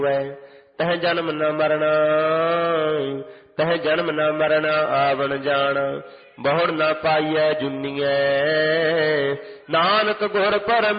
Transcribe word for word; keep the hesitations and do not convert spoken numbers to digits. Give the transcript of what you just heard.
ਤਹ ਜਨਮ ਨ ਮਰਣਾ, ਤਹ ਜਨਮ ਨ ਮਰਣਾ ਆਵਣ ਜਾਣ, ਬਹੁੜ ਨ ਪਾਈਐ ਜੁਨੀਐ। ਨਾਨਕ ਗੁਰ ਪਰਮ